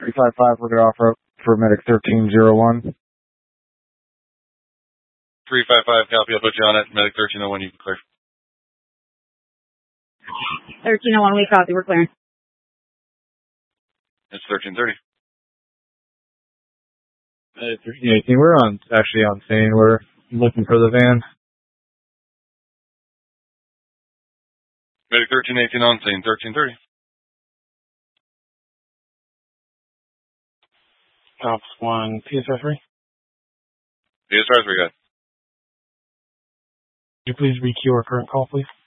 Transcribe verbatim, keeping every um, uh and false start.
three five five, we're going to offer up for medic thirteen oh one. three five five, copy. I'll put you on it. Medic thirteen oh one, you can clear. thirteen oh one, we copy. We're clearing. It's thirteen thirty. Uh, thirteen eighteen, we're on, actually on scene. We're looking for the van. Medic thirteen eighteen on scene, thirteen thirty. Cops one, P S R three. P S R three, guys. Could you please re-queue our current call, please?